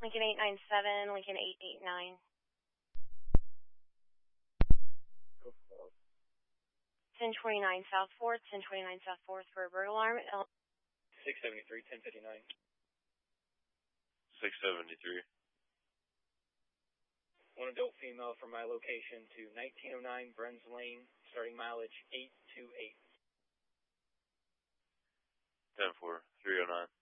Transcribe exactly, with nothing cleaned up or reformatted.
Lincoln eight nine seven, Lincoln eight eight nine. ten twenty-nine South fourth, ten twenty-nine South fourth for a burglar alarm. six seventy-three, ten fifty-nine. six seventy-three. One adult female from my location to nineteen oh nine Brenz Lane, starting mileage eight two eight. ten four, three oh nine.